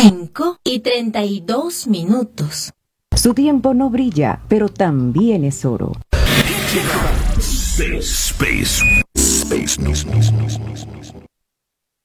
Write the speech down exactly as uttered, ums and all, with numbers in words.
cinco y treinta y dos minutos. Su tiempo no brilla, pero también es oro. Space, space, space, no, no, no, no, no.